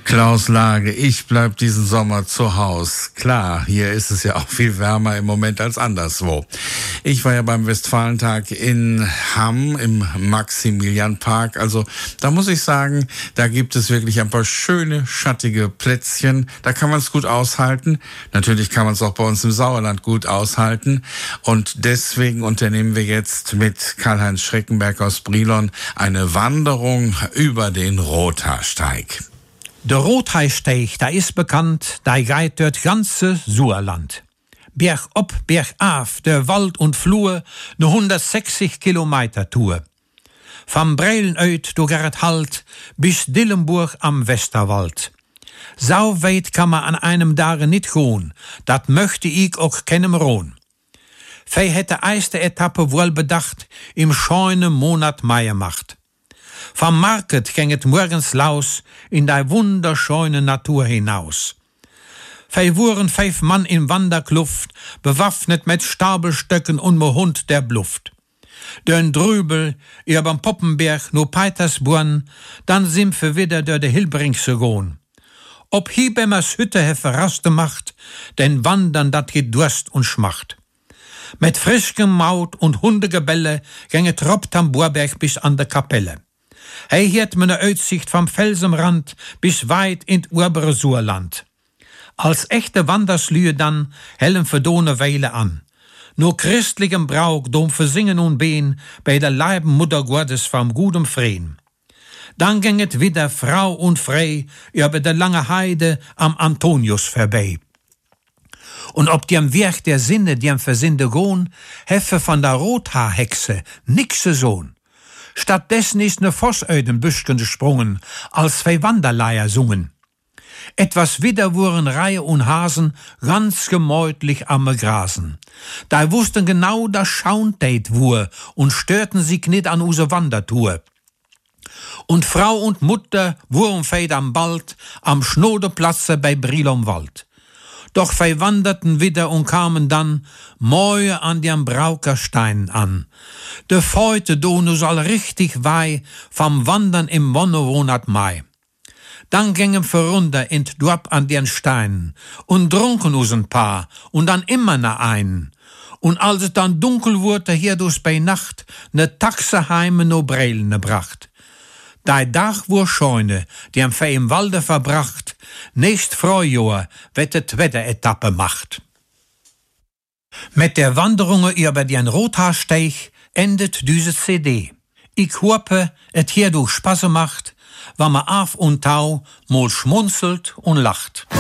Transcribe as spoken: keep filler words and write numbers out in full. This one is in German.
Klaus Lage, ich bleib diesen Sommer zu Haus. Klar, hier ist es ja auch viel wärmer im Moment als anderswo. Ich war ja beim Westfalentag in Hamm im Maximilianpark. Also da muss ich sagen, da gibt es wirklich ein paar schöne, schattige Plätzchen. Da kann man es gut aushalten. Natürlich kann man es auch bei uns im Sauerland gut aushalten. Und deswegen unternehmen wir jetzt mit Karl-Heinz Schreckenberg aus Brilon eine Wanderung über den Rothaarsteig. Der Rothaarsteig, da ist bekannt, da geht dort ganze Sauerland. Berg op, berg af, der Wald und Flur, ne hundertsechzig Kilometer Tour. Vom Breilen uit, do Gerrit Halt, bis Dillenburg am Westerwald. So weit kann man an einem Tage nicht gehen, dat möchte ich auch keinem rohn. Fei hätte erste Etappe wohl bedacht, im scheune Monat Mai macht. Vom Market ging het morgens laus in der wunderschöne Natur hinaus. Fei wurden fünf Mann in Wanderkluft, bewaffnet mit Stabelstöcken und mo Hund der Bluft. Dön drübel, ihr beim Poppenberg, no Petersburn, dann sind wir wieder der de Hilbringsche gohn. Ob Hiebemmers Hütte he verraste macht, denn wandern dat geht Durst und Schmacht. Mit frischem Maut und Hundegebelle ging et Rob am Burberg bis an der Kapelle. Hij hiert me ne Uitsicht vom Felsenrand bis weit in t obere Sauerland. Als echte Wanderslühe dann hellen verdone Weile an. Nur christlichem Brauchtum für Singen und Behen bei der Leiben Mutter Gottes vom gutem Freen. Dann ging et wieder Frau und Frei über der lange Heide am Antonius vorbei. Und ob die am Werk der Sinne, die am Versinnde gohn, heffe von der Rothaarhexe nixe Sohn. Stattdessen ist ne Voss öden Büschken gesprungen, als zwei Wanderleier sungen. Etwas wieder wurden Reihe und Hasen ganz gemäutlich am Grasen. Da wussten genau, dass Schauntät wur und störten sich nicht an use Wandertour. Und Frau und Mutter wurden feit am Bald am Schnodeplatze bei Brilonwald. Doch fei wanderten wieder und kamen dann Moje an dem Braukerstein an. De Feute do soll richtig wei vom Wandern im Wonnemonat Mai. Dann gingen wir runter in d Dorp an den Steinen und trunken us ein paar und dann immer ne einen. Und als es dann dunkel wurde, hier dus bei Nacht ne Taxe heime no Breilen bracht. Da Dach wur scheune, die am Fei im Walde verbracht, nächst Frühjahr wird de zweite Etappe macht. Mit der Wanderung über den Rothaarsteig endet diese C D. Ich hoffe, et hier durch Spaß macht, wann man auf und tau mal schmunzelt und lacht.